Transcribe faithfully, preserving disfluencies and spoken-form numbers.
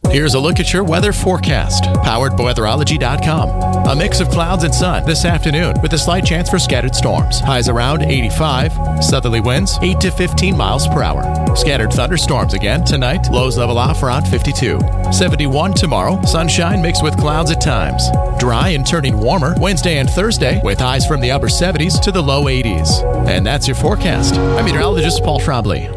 Here's a look at your weather forecast, powered by weatherology dot com. A mix of clouds and sun this afternoon with a slight chance for scattered storms. Highs around eighty-five. Southerly winds eight to fifteen miles per hour. Scattered thunderstorms again tonight. Lows level off around fifty-two. seventy-one tomorrow. Sunshine mixed with clouds at times. Dry and turning warmer Wednesday and Thursday with highs from the upper seventies to the low eighties. And that's your forecast. I'm meteorologist Paul Trombley.